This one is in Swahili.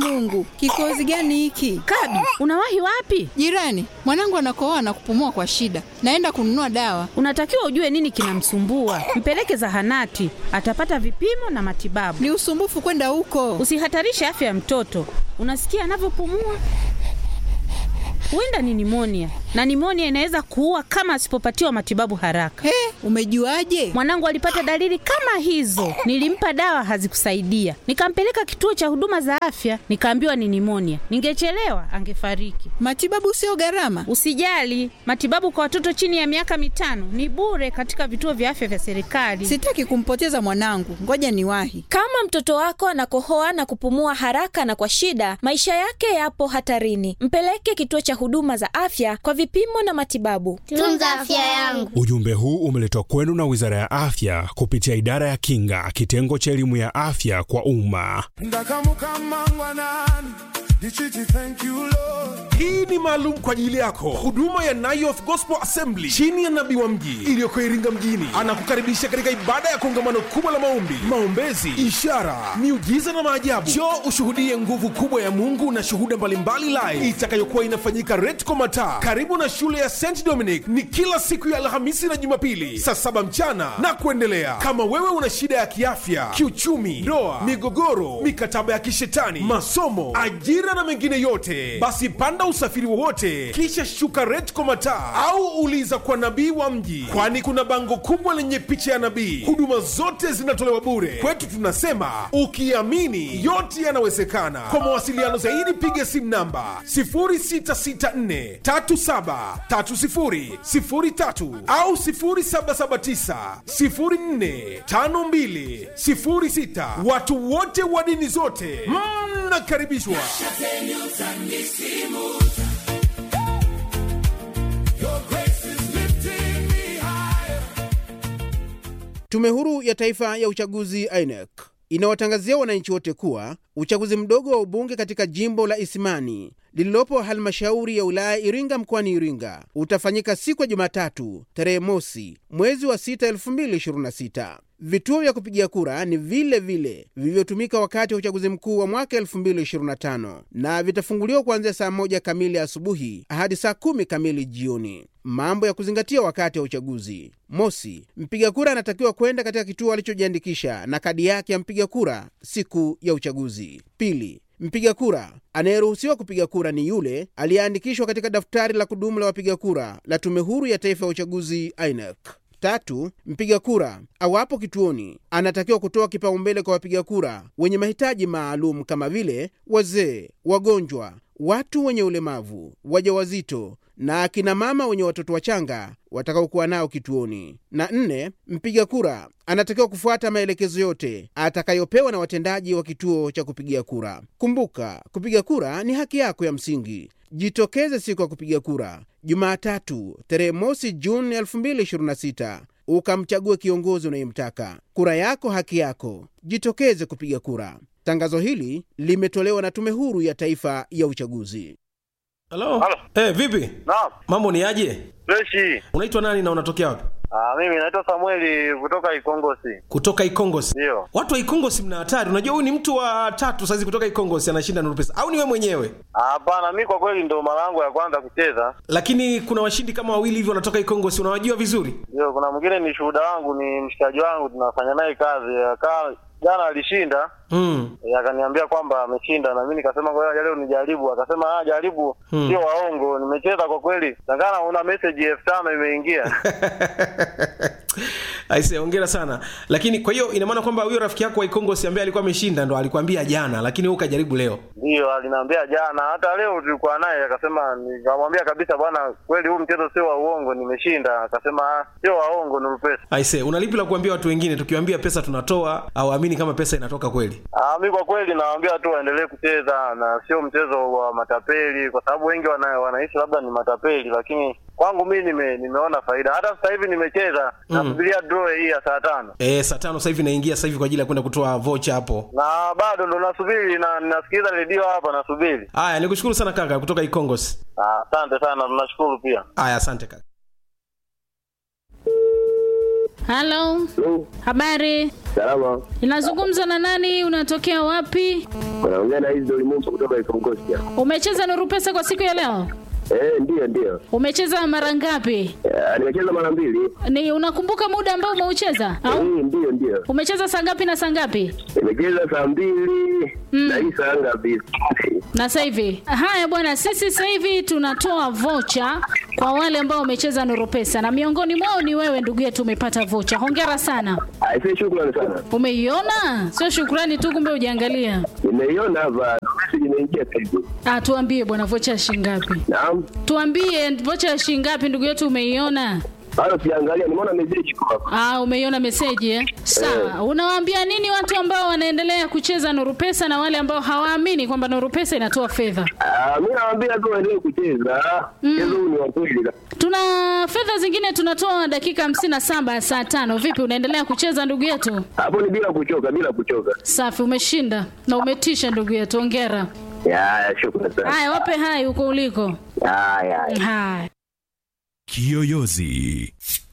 Mungu, kikozi gani hiki? Kabi, unawahi wapi? Jirani, mwanangu anakohoa na kupumua kwa shida. Naenda kununua dawa. Unatakiwa ujue nini kinamsumbua. Mpeleke zahanati, atapata vipimo na matibabu. Ni usumbufu kwenda huko. Usihatarishe afya ya mtoto. Unasikia anavyopumua? Huenda ni nimonia, na nimonia inaweza kuua kama asipopatiwa matibabu haraka. Umejuaje? Mwanangu alipata dalili kama hizo. Nilimpa dawa hazikusaidia. Nikampeleka kituo cha huduma za afya, nikaambiwa ni nimonia. Ningechelewa angefariki. Matibabu sio gharama. Usijali, matibabu kwa watoto chini ya miaka 5 ni bure katika vituo vya afya vya serikali. Sitaki kumpoteza mwanangu. Ngoja niwahi. Kama mtoto wako anakohoa na kupumua haraka na kwa shida, maisha yake yapo hatarini. Mpeleke kituo cha huduma za afya kwa vipimo na matibabu. Tunza afya yangu. Ujumbe huu umeletwa kwenu na Wizara ya Afya kupitia Idara ya Kinga, kitengo cha elimu ya afya kwa umma. Hii ni maalum kwa ajili yako. Huduma ya Nayoth Gospel Assembly chini ya nabii wa mji iliyoko Iringa mjini anakukaribisha katika ibada ya kongamano kubwa la maombi, maombezi, ishara, miujiza na maajabu. Njoo ushuhudie nguvu kubwa ya Mungu na shuhuda mbalimbali live itakayokuwa inafanyika Retco Mataa karibu na shule ya St Dominic. Ni kila siku ya Alhamisi na Jumapili saa 7 mchana na kuendelea. Kama wewe una shida ya kiafya, kiuchumi, ndoa, migogoro, mikataba ya kishetani, masomo, ajira na mengine yote, basi panda usafiri wowote kisha shuka Retco Mataa au uliza kwa nabii wa mji, kwani kuna bango kubwa lenye picha ya nabii. Huduma zote zinatolewa bure. Kwetu tunasema ukiamini yote yanawezekana. Kwa mawasiliano zaidi piga simu namba 0664373003 au 0779045206. Watu wote wa dini zote mnakaribishwa. Tume Huru ya Taifa ya Uchaguzi INEC inawatangazia wananchi wote kuwa uchaguzi mdogo wa ubunge katika jimbo la Isimani lililopo halmashauri ya wilaya Iringa mkoani Iringa utafanyika siku ya Jumatatu tarehe 1 mwezi wa 6 2026. Vituo vya kupigia kura ni vile vile vilivyotumika wakati wa uchaguzi mkuu wa mwaka 2025 na vitafunguliwa kuanzia saa 1 kamili asubuhi hadi saa 10 kamili jioni. Mambo ya kuzingatia wakati wa uchaguzi: mosi, mpiga kura anatakiwa kwenda katika kituo alichojiandikisha na kadi yake ya mpiga kura siku ya uchaguzi. Pili, mpiga kura anayeruhusiwa kupiga kura ni yule aliyeandikishwa katika daftari la kudumu la wapiga kura la Tume Huru ya Taifa ya Uchaguzi INEC. Tatu, mpiga kura awapo kituoni anatakiwa kutoa kipaumbele kwa wapiga kura wenye mahitaji maalum kama vile wazee, wagonjwa, watu wenye ulemavu, wajawazito na akina mama wenye watoto wachanga watakaokuwa nao kituoni. Na 4, mpiga kura anatakiwa kufuata maelekezo yote atakayopewa na watendaji wa kituo cha kupigia kura. Kumbuka, kupiga kura ni haki yako ya msingi. Jitokeze siku ya kupiga kura Jumatatu tarehe 1 Juni 2026 ukamchague kiongozi unayemtaka. Kura yako haki yako. Jitokeze kupiga kura. Tangazo hili limetolewa na Tume Huru ya Taifa ya Uchaguzi. Halo. Vipi? Naam. Mambo ni aje? Freshi. Unaitwa nani na unatokea wapi? Mimi naitwa Samueli kutoka Ikongosi. Kutoka Ikongosi? Ndio. Watu wa Ikongosi mna hatari. Unajua huyu ni mtu wa 3 sasa kutoka Ikongosi anashinda Nuru Pesa. Au ni wewe mwenyewe? Hapana, mimi kwa kweli ndo mara yangu ya kwanza kucheza. Lakini kuna washindi kama wawili hivi wanatoka Ikongosi, unawajua vizuri? Ndio, kuna mwingine ni shuhuda wangu, ni mshikaji wangu, tunafanya naye kazi. Jana alishinda. Akaniambia kwamba ameshinda na mimi nikasema ngoja leo nijaribu. Akasema jaribu, sio waongo, nimecheza kwa kweli. Sangana una message 5000 imeingia. Aise, hongera sana. Lakini kwa hiyo ina maana kwamba huyo rafiki yako wa Ikongosi ambaye alikuwa ameshinda ndo alikwambia jana, lakini wewe ukajaribu leo? Ndio, aliniambia jana. Hata leo tulikuwa naye akasema, nikamwambia kabisa bwana, kweli huu mchezo sio wa uongo, nimeshinda. Akasema sio waongo, Nuru Pesa. Aise, unalipi la kuambia watu wengine tukiwaambia pesa tunatoa au amini kama pesa inatoka kweli? Mimi kwa kweli nawaambia tu waendelee kucheza na sio mchezo wa matapeli, kwa sababu wengi wanaishi labda ni matapeli, lakini kwangu mimi nimeona faida. Hata sasa hivi nimecheza nasubiria draw hii ya saa 5. Saa 5 sasa hivi naingia sasa hivi kwa ajili ya kwenda kutoa voucher hapo. Na bado ndo nasubiri na ninasikiliza redio hapa nasubiri. Haya, nikushukuru sana kaka kutoka Ikongosi. Asante sana, tunashukuru pia. Haya, asante kaka. Halo. Habari? Salama. Inazungumza na nani? Unatokea wapi? Naongea na hizo limungu kutoka Ikongosia. Umecheza Nuru Pesa kwa siku ya leo? Ndio. Umecheza mara ngapi? Nimecheza mara 2. Ni unakumbuka muda ambao umeucheza? Ndio. Umecheza saa ngapi na saa ngapi? Nimecheza saa 2 na hii saa ngapi? Na sasa hivi. Haya bwana, sisi sasa hivi tunatoa vocha kwa wale ambao wamecheza Nuru Pesa na miongoni mwao ni wewe ndugu yetu, umepata vocha. Hongera sana. Shukrani sana. Umeiona? Sio shukrani tu, kumbe hujaangalia. Nimeiona hapa. Message imeingia sasa. Tuambie bwana, vocha ya shilingi ngapi? Naam. Tuambie vocha ya shilingi ngapi ndugu yetu, umeiona? Bado siangalia, nimeona message kwa hapa. Umeiona message Sawa. Unawaambia nini watu ambao wanaendelea kucheza Nuru Pesa na wale ambao hawaamini kwamba Nuru Pesa inatoa fedha? Mimi nawaambia tu waendelee kucheza. Mchezo huu ni wa kweli. Tuna fedha zingine tunatoa dakika 57 saa 5. Vipi, unaendelea kucheza ndugu yetu? Hapo ni bila kuchoka. Safi, umeshinda na umetisha ndugu yetu. Hongera. Shukrani sana. Haya, wape hai huko uliko. Haya. Kiyoyozi.